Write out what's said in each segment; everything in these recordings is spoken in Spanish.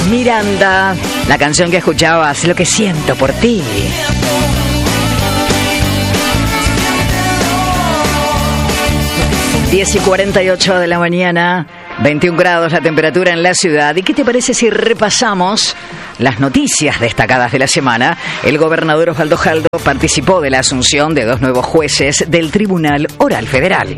Miranda, la canción que escuchabas, Lo que siento por ti. Diez y 48 de la mañana, 21 grados la temperatura en la ciudad. ¿Y qué te parece si repasamos las noticias destacadas de la semana? El gobernador Osvaldo Jaldo participó de la asunción de 2 nuevos jueces del Tribunal Oral Federal.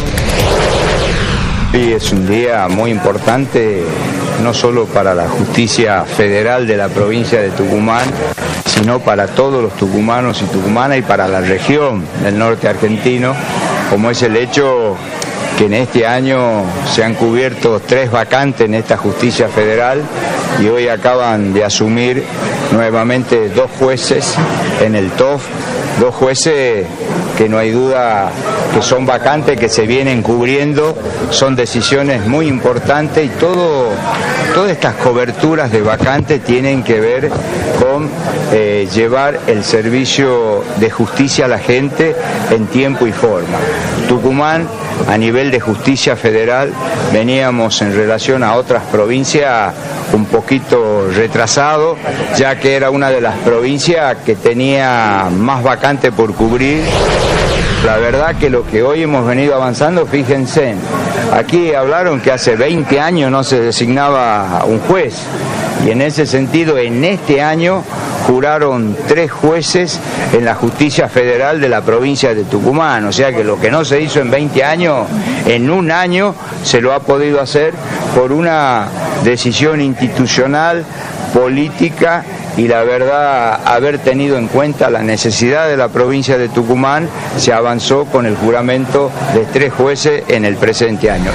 Sí, es un día muy importante, no solo para la justicia federal de la provincia de Tucumán, sino para todos los tucumanos y tucumanas y para la región del norte argentino, como es el hecho que en este año se han cubierto 3 vacantes en esta justicia federal y hoy acaban de asumir nuevamente 2 jueces en el TOF, 2 jueces que no hay duda que son vacantes, que se vienen cubriendo, son decisiones muy importantes y todas estas coberturas de vacantes tienen que ver con llevar el servicio de justicia a la gente en tiempo y forma. Tucumán, a nivel de justicia federal, veníamos en relación a otras provincias un poquito retrasado, ya que era una de las provincias que tenía más vacantes por cubrir. La verdad que lo que hoy hemos venido avanzando, fíjense, aquí hablaron que hace 20 años no se designaba un juez, y en ese sentido, en este año juraron 3 jueces en la justicia federal de la provincia de Tucumán, o sea que lo que no se hizo en 20 años, en un año se lo ha podido hacer por una decisión institucional, política, y la verdad, haber tenido en cuenta la necesidad de la provincia de Tucumán, se avanzó con el juramento de 3 jueces en el presente año.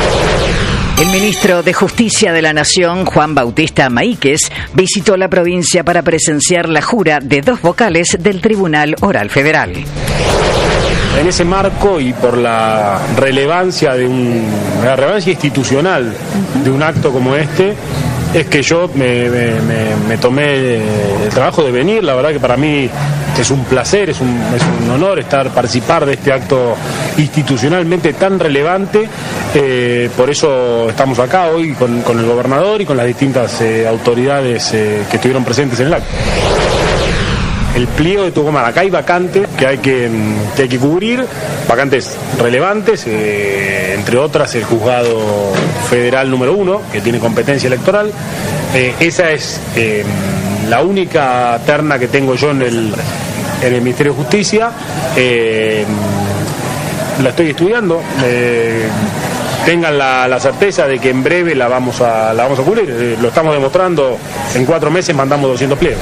El ministro de Justicia de la Nación, Juan Bautista Maíquez, visitó la provincia para presenciar la jura de 2 vocales del Tribunal Oral Federal. En ese marco y por la relevancia la relevancia institucional de un acto como este, es que yo me tomé el trabajo de venir. La verdad que para mí es un placer, es un honor participar de este acto institucionalmente tan relevante. Por eso estamos acá hoy con el gobernador y con las distintas autoridades que estuvieron presentes en el acto. El pliego de Tucumán, acá hay vacantes que hay que cubrir, vacantes relevantes, entre otras el juzgado federal número 1, que tiene competencia electoral. Esa es la única terna que tengo yo en el Ministerio de Justicia. La estoy estudiando. Tengan la certeza de que en breve la vamos a cubrir. Lo estamos demostrando. En 4 meses mandamos 200 pliegos.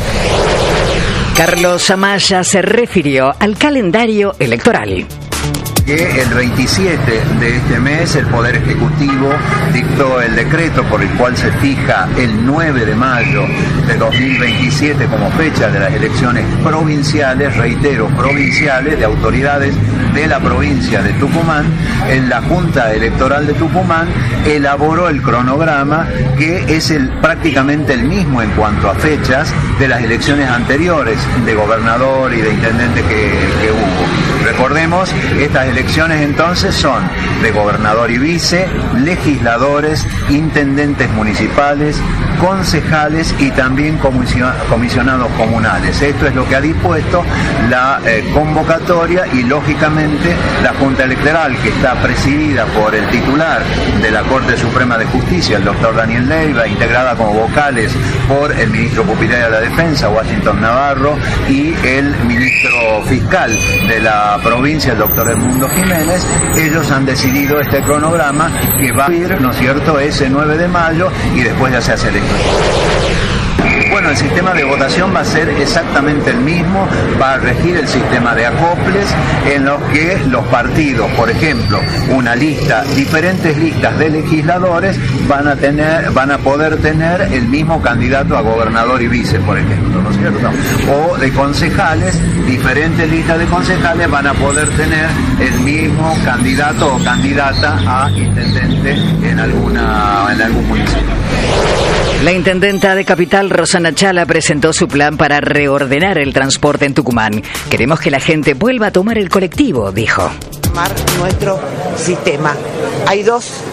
Carlos Amaya se refirió al calendario electoral. Que el 27 de este mes el Poder Ejecutivo dictó el decreto por el cual se fija el 9 de mayo de 2027 como fecha de las elecciones provinciales, reitero, provinciales, de autoridades de la provincia de Tucumán. En la Junta Electoral de Tucumán elaboró el cronograma que es prácticamente el mismo en cuanto a fechas de las elecciones anteriores de gobernador y de intendente que hubo. Recordemos, estas elecciones entonces son de gobernador y vice, legisladores, intendentes municipales, concejales y también comisionados comunales. Esto es lo que ha dispuesto la convocatoria y lógicamente la Junta Electoral, que está presidida por el titular de la Corte Suprema de Justicia, el doctor Daniel Leiva, integrada como vocales por el ministro Pupilaria de la Defensa, Washington Navarro, y el ministro fiscal de la provincia, el doctor Edmundo Jiménez. Ellos han decidido este cronograma que va a ir, ¿no es cierto?, ese 9 de mayo y después ya se hace elección. Bueno, el sistema de votación va a ser exactamente el mismo, va a regir el sistema de acoples en los que los partidos, por ejemplo, diferentes listas de legisladores van a poder tener el mismo candidato a gobernador y vice, por ejemplo, ¿no es cierto? O de concejales, diferentes listas de concejales van a poder tener el mismo candidato o candidata a intendente en algún municipio. La intendenta de Capital, Rosana Chala, presentó su plan para reordenar el transporte en Tucumán. Queremos que la gente vuelva a tomar el colectivo, dijo. Nuestro sistema. Hay 2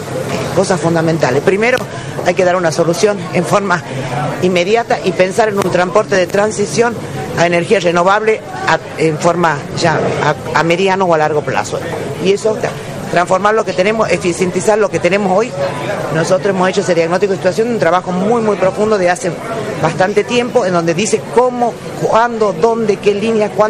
cosas fundamentales. Primero, hay que dar una solución en forma inmediata y pensar en un transporte de transición a energía renovable en forma ya a mediano o a largo plazo. Y eso, transformar lo que tenemos, eficientizar lo que tenemos hoy. Nosotros hemos hecho ese diagnóstico de situación, un trabajo muy, muy profundo de hace bastante tiempo, en donde dice cómo, cuándo, dónde, qué líneas, cuándo.